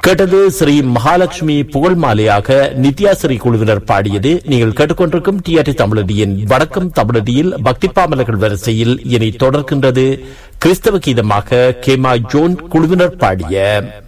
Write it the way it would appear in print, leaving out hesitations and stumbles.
கேட்டது ஸ்ரீ மகாலட்சுமி புகழ் மாலையாக நித்யாஸ்ரீ குழுவினர் பாடியது. நீங்கள் கேட்டுக்கொண்டிருக்கும் டிஆர்டி தமிழடியின் வடக்கம் தமிழடியில் பக்தி பாமலர்கள் வரிசையில் இனி தொடர்கின்றது கிறிஸ்தவ கீதமாக கேமா ஜோன் குழுவினர் பாடிய